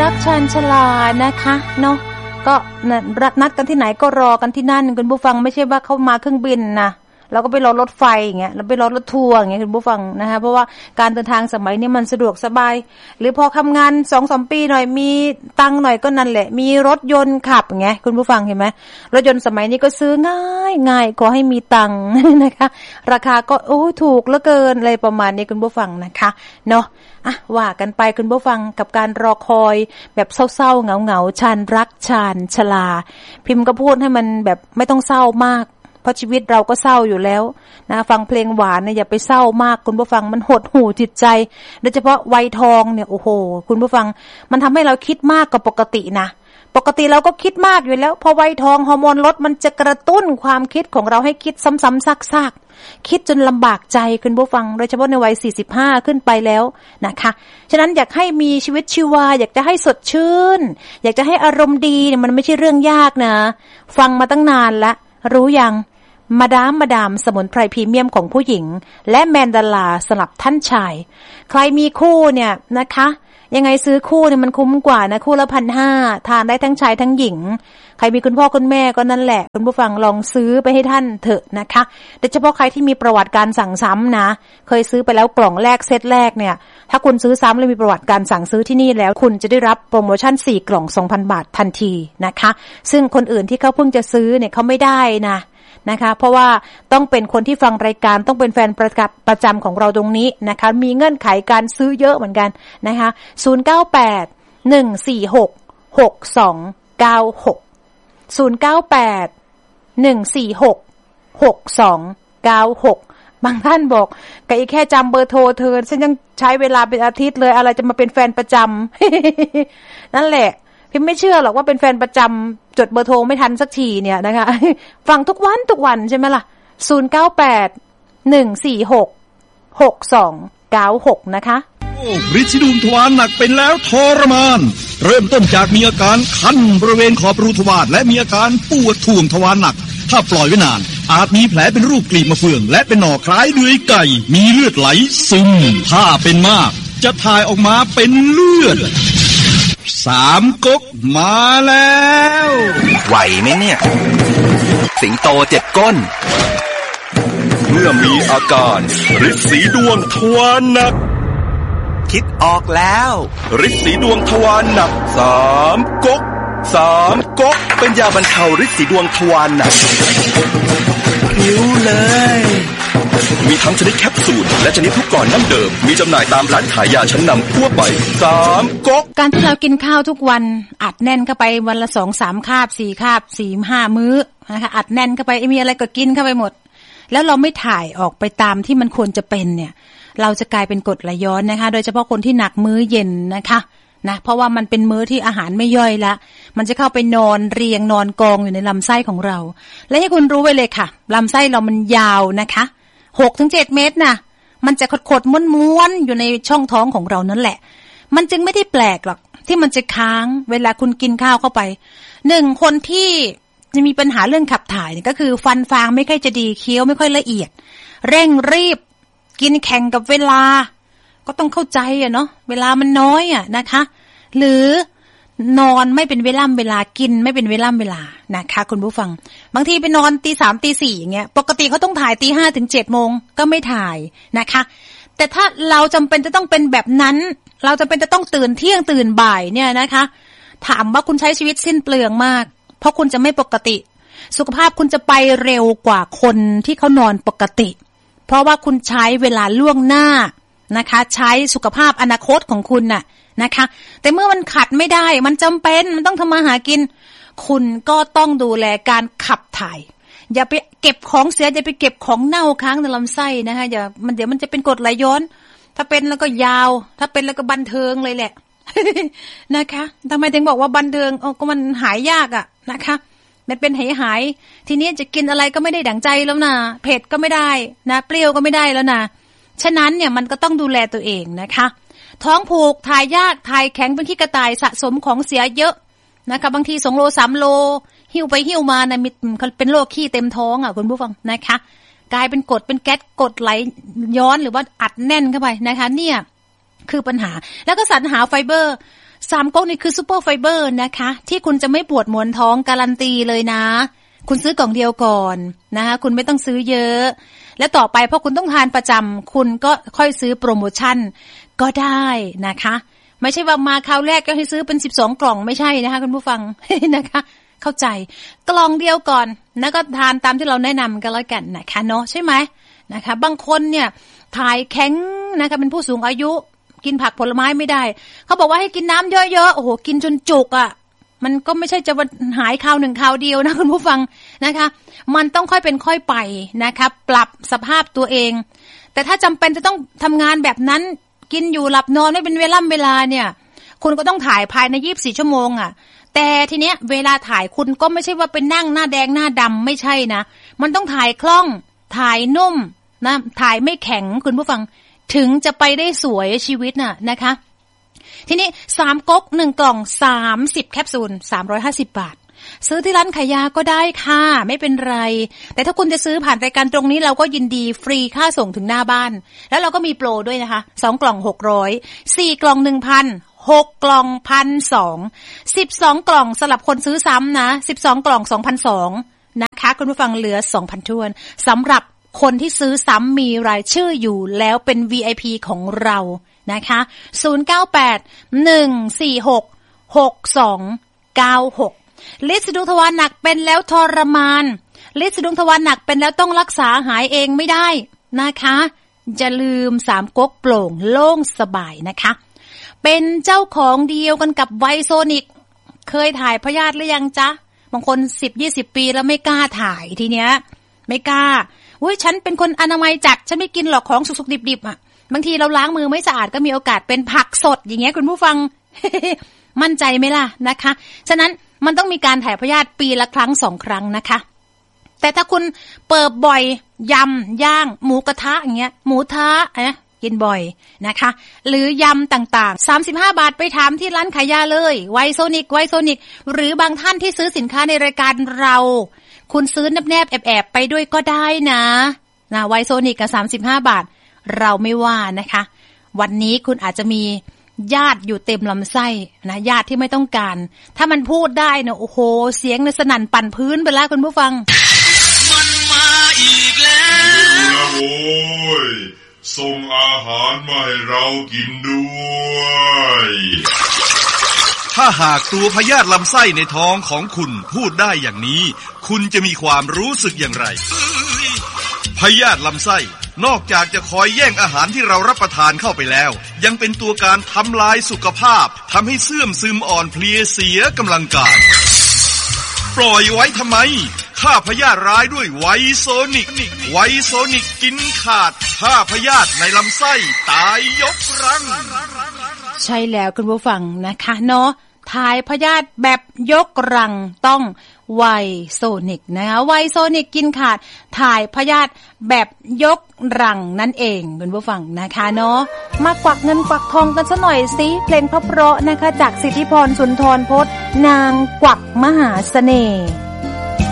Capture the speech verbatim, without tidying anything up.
รักชานชลานะคะเนาะก็นัดกันที่ไหนก็รอกันที่นั่นคุณผู้ฟังไม่ใช่ว่าเข้ามาเครื่องบินนะเราก็ไปรอรถไฟอย่างเงี้ยเราไปรอรถทัวร์อย่างเงี้ยคุณผู้ฟังนะคะเพราะว่าการเดินทางสมัยนี้มันสะดวกสบายหรือพอทำงาน สองสาม ปีหน่อยมีตังค์หน่อยก็นั่นแหละมีรถยนต์ขับอย่างเงี้ยคุณผู้ฟังเห็นไหมรถยนต์สมัยนี้ก็ซื้อง่ายง่ายขอให้มีตังค์นะคะราคาก็โอ้ถูกเหลือเกินอะไรประมาณนี้คุณผู้ฟังนะคะเนาะอ่ะว่ากันไปคุณผู้ฟังกับการรอคอยแบบเศร้าๆเหงาๆชานรักชานชลาพิมพ์ก็พูดให้มันแบบไม่ต้องเศร้ามากเพราะชีวิตเราก็เศร้าอยู่แล้วนะฟังเพลงหวานเนี่ยอย่าไปเศร้ามากคุณผู้ฟังมันหดหู่จิตใจโดยเฉพาะวัยทองเนี่ยโอ้โหคุณผู้ฟังมันทำให้เราคิดมากกว่าปกตินะปกติเราก็คิดมากอยู่แล้วพอวัยทองฮอร์โมนลดมันจะกระตุ้นความคิดของเราให้คิดซ้ำๆซากๆคิดจนลำบากใจคุณผู้ฟังโดยเฉพาะในวัยสี่สิบห้าขึ้นไปแล้วนะคะฉะนั้นอยากให้มีชีวิตชีวาอยากจะให้สดชื่นอยากจะให้อารมณ์ดีเนี่ยมันไม่ใช่เรื่องยากนะฟังมาตั้งนานละรู้ยังมาดามมาดามสมุนไพรพรีเมียมของผู้หญิงและแมนดาลาสำหรับท่านชายใครมีคู่เนี่ยนะคะยังไงซื้อคู่เนี่ยมันคุ้มกว่านะคู่ละ หนึ่งพันห้าร้อย ทานได้ทั้งชายทั้งหญิงใครมีคุณพ่อคุณแม่ก็นั่นแหละคุณผู้ฟังลองซื้อไปให้ท่านเถอะนะคะโดยเฉพาะใครที่มีประวัติการสั่งซ้ำนะเคยซื้อไปแล้วกล่องแรกเซตแรกเนี่ยถ้าคุณซื้อซ้ำแล้วมีประวัติการสั่งซื้อที่นี่แล้วคุณจะได้รับโปรโมชั่นสี่กล่อง สองพัน บาททันทีนะคะซึ่งคนอื่นที่เขาเพิ่งจะซื้อเนี่ยเขาไม่ได้นะนะคะเพราะว่าต้องเป็นคนที่ฟังรายการต้องเป็นแฟนประประจำของเราตรงนี้นะคะมีเงื่อนไขการซื้อเยอะเหมือนกันนะคะศูนย์ เก้า แปด หนึ่ง สี่ หก หก สอง เก้า หก ศูนย์ เก้า แปด หนึ่ง สี่ หก หก สอง เก้า หกบางท่านบอกก็อีแค่จำเบอร์โทรเธอฉันยังใช้เวลาเป็นอาทิตย์เลยอะไรจะมาเป็นแฟนประจำ นั่นแหละพี่ไม่เชื่อหรอกว่าเป็นแฟนประจำจดเบอร์โทรไม่ทันสักทีเนี่ยนะคะฟังทุกวันทุกวันใช่ไหมล่ะศูนย์ เก้า แปด หนึ่ง สี่ หก หก สอง เก้า หกนะคะฤทธิ์สีดวงทวารหนักเป็นแล้วทรมานเริ่มต้นจากมีอาการคันบริเวณขอบรูทวารและมีอาการปวดท่วงทวารหนักถ้าปล่อยไว้นานอาจมีแผลเป็นรูปกลีบมะเฟืองและเป็นหน่อคล้ายเดือยไก่มีเลือดไหลซึมถ้าเป็นมากจะถ่ายออกมาเป็นเลือดสามก๊กมาแล้วไหวไหมเนี่ยสิงโตเจ็บก้นเมื่อมีอาการฤทธิ์สีดวงทวารหนักคิดออกแล้วฤทธิ์สีดวงทวารหนักสามก๊กสามก๊กเป็นยาบรรเทาฤทธิ์สีดวงทวารหนักผิวเลยมีทั้งชนิดแคปซูลและชนิดทุกก่อนน้ำเดิมมีจำหน่ายตามร้านขายยาชั้นนำทั่วไปสามก๊กการที่เรากินข้าวทุกวันอัดแน่นเข้าไปวันละ สอง สาม คาบสี่คาบสี่ ห้ามื้อนะคะอัดแน่นเข้าไปมีอะไรก็กินเข้าไปหมดแล้วเราไม่ถ่ายออกไปตามที่มันควรจะเป็นเนี่ยเราจะกลายเป็นกรดไหลย้อนนะคะโดยเฉพาะคนที่หนักมื้อเย็นนะคะนะเพราะว่ามันเป็นมื้อที่อาหารไม่ย่อยละมันจะเข้าไปนอนเรียงนอนกองอยู่ในลำไส้ของเราและให้คุณรู้ไว้เลยค่ะลำไส้เรามันยาวนะคะ หกถึงเจ็ด เมตรนะมันจะขดๆม้วนๆอยู่ในช่องท้องของเรานั่นแหละมันจึงไม่ได้แปลกหรอกที่มันจะค้างเวลาคุณกินข้าวเข้าไปหนึ่งคนที่จะมีปัญหาเรื่องขับถ่ายเนี่ยก็คือฟันฟางไม่ค่อยจะดีเคี้ยวไม่ค่อยละเอียดเร่งรีบกินแข่งกับเวลาก็ต้องเข้าใจอ่ะเนาะเวลามันน้อยอ่ะนะคะหรือนอนไม่เป็นเวล่ำเวลากินไม่เป็นเวล่ำเวลานะคะคุณผู้ฟังบางทีไปนอนตีสามตีสี่อย่างเงี้ยปกติเขาต้องถ่ายตีห้าถึงเจ็ดโมงก็ไม่ถ่ายนะคะแต่ถ้าเราจำเป็นจะต้องเป็นแบบนั้นเราจำเป็นจะต้องตื่นเที่ยงตื่นบ่ายเนี่ยนะคะถามว่าคุณใช้ชีวิตสิ้นเปลืองมากเพราะคุณจะไม่ปกติสุขภาพคุณจะไปเร็วกว่าคนที่เขานอนปกติเพราะว่าคุณใช้เวลาล่วงหน้านะคะใช้สุขภาพอนาคตของคุณน่ะนะคะแต่เมื่อมันขัดไม่ได้มันจำเป็นมันต้องทำมาหากินคุณก็ต้องดูแลการขับถ่ายอย่าไปเก็บของเสียอย่าไปเก็บของเน่าค้างในลำไส้นะคะอย่ามันเดี๋ยวมันจะเป็นกรดไหลย้อนถ้าเป็นแล้วก็ยาวถ้าเป็นแล้วก็บันเทิงเลยแหละ นะคะทำไมถึงบอกว่าบันเทิงอ๋อก็มันหายยากอ่ะนะคะมันเป็นหายหายทีนี้จะกินอะไรก็ไม่ได้ดั่งใจแล้วนะเผ็ดก็ไม่ได้นะเปรี้ยวก็ไม่ได้แล้วนะฉะนั้นเนี่ยมันก็ต้องดูแลตัวเองนะคะท้องผูกถ่ายยากถ่ายแข็งเป็นขี้กระต่ายสะสมของเสียเยอะนะคะบางทีสองโลสามโลหิ้วไปหิ้วมานะมีเป็นโรคขี้เต็มท้องอ่ะคุณผู้ฟังนะคะกลายเป็นกรดเป็นแก๊สกรดไหลย้อนหรือว่าอัดแน่นเข้าไปนะคะเนี่ยคือปัญหาแล้วก็สรรหาไฟเบอร์สามก๊กนี่คือซูเปอร์ไฟเบอร์นะคะที่คุณจะไม่ปวดมวนท้องการันตีเลยนะคุณซื้อกล่องเดียวก่อนนะคะคุณไม่ต้องซื้อเยอะและต่อไปเพราะคุณต้องทานประจำคุณก็ค่อยซื้อโปรโมชั่นก็ได้นะคะไม่ใช่ว่ามาคราวแรกก็ให้ซื้อเป็นสิบสองกล่องไม่ใช่นะคะคุณผู้ฟัง นะคะเข้าใจกล่องเดียวก่อนแล้วก็ทานตามที่เราแนะนำกันแล้วกันนะคะเนาะใช่ไหมนะคะบางคนเนี่ยถ่ายแข็งนะคะเป็นผู้สูงอายุกินผักผลไม้ไม่ได้เขาบอกว่าให้กินน้ำเยอะๆโอ้โหกินจนจุกอ่ะมันก็ไม่ใช่จะหายคราวหนึ่งคราวเดียวนะคุณผู้ฟังนะคะมันต้องค่อยเป็นค่อยไปนะคะปรับสภาพตัวเองแต่ถ้าจำเป็นจะต้องทำงานแบบนั้นกินอยู่หลับนอนไม่เป็นเวล่ำเวลาเนี่ยคุณก็ต้องถ่ายภายในยี่สิบสี่ชั่วโมงอ่ะแต่ทีเนี้ยเวลาถ่ายคุณก็ไม่ใช่ว่าเป็นนั่งหน้าแดงหน้าดำไม่ใช่นะมันต้องถ่ายคล่องถ่ายนุ่มนะถ่ายไม่แข็งคุณผู้ฟังถึงจะไปได้สวยชีวิตน่ะนะคะทีนี้สามก๊กหนึ่งกล่องสามสิบแคปซูลสามร้อยห้าสิบบาทซื้อที่ร้านขายยาก็ได้ค่ะไม่เป็นไรแต่ถ้าคุณจะซื้อผ่านรายการตรงนี้เราก็ยินดีฟรีค่าส่งถึงหน้าบ้านแล้วเราก็มีโปรด้วยนะคะสองกล่องหกร้อยสี่กล่อง หนึ่งพัน หกกล่อง หนึ่งพันสองร้อย สิบสองกล่องสำหรับคนซื้อซ้ำนะสิบสองกล่อง สองพันสองร้อย นะคะคุณผู้ฟังเหลือ สองพัน ถ้วนสำหรับคนที่ซื้อซ้ำมีรายชื่ออยู่แล้วเป็น วี ไอ พี ของเรานะคะศูนย์ เก้า แปด หนึ่ง สี่ หก หก สอง เก้า หกลิดสะดุ้งทวารหนักเป็นแล้วทรมานลิดสะดุ้งทวารหนักเป็นแล้วต้องรักษาหายเองไม่ได้นะคะอย่าลืมสามก๊กโปร่งโล่งสบายนะคะเป็นเจ้าของเดียวกันกับไวโซนิกเคยถ่ายพยาธิหรือยังจ๊ะบางคน สิบ ยี่สิบ ปีแล้วไม่กล้าถ่ายทีเนี้ยไม่กล้าอุ้ยฉันเป็นคนอนามัยจัดฉันไม่กินหรอกของสุกๆดิบๆอ่ะบางทีเราล้างมือไม่สะอาดก็มีโอกาสเป็นผักสดอย่างเงี้ยคุณผู้ฟัง มั่นใจไหมล่ะนะคะฉะนั้นมันต้องมีการถ่ายพยาธิปีละครั้งสองครั้งนะคะแต่ถ้าคุณเปิดบ่อยยำย่างหมูกระทะอย่างเงี้ยหมูทะเอ๊ะกินบ่อยนะคะหรือยำต่างๆสามสิบห้าบาทไปถามที่ร้านขายยาเลยไวโซนิกไวโซนิกหรือบางท่านที่ซื้อสินค้าในรายการเราคุณซื้อแนบๆแอบๆไปด้วยก็ได้นะนะไวโซนิกกับสามสิบห้าบาทเราไม่ว่านะคะวันนี้คุณอาจจะมีญาติอยู่เต็มลำไส้นะญาติที่ไม่ต้องการถ้ามันพูดได้นะโอ้โหเสียงในสนั่นปั่นพื้นไปแล้วคุณผู้ฟังมันมาอีกแล้วโอ้ยส่งอาหารมาให้เรากินด้วยถ้าหากตัวพยาธิลำไส้ในท้องของคุณพูดได้อย่างนี้คุณจะมีความรู้สึกอย่างไรพยาธิลำไส้นอกจากจะคอยแย่งอาหารที่เรารับประทานเข้าไปแล้วยังเป็นตัวการทำลายสุขภาพทำให้เสื่อมซึมอ่อนเพลียเสียกำลังกายปล่อยไว้ทำไมฆ่าพยาธิร้ายด้วยไวโซนิกไวโซนิกกินขาดฆ่าพยาธิในลำไส้ตายยกรังใช่แล้วคุณผู้ฟังนะคะเนาะถ่ายพยาธิแบบยกรังต้องไวโซนิกนะคะไวโซนิกกินขาดถ่ายพยาธิแบบยกรังนั่นเองคุณผู้ฟังนะคะเนาะมากวักเงินกวักทองกันซะหน่อยสิเพลงเพราะๆนะคะจากสิทธิพรสุนทรพจน์นางกวักมหาเสน่ห์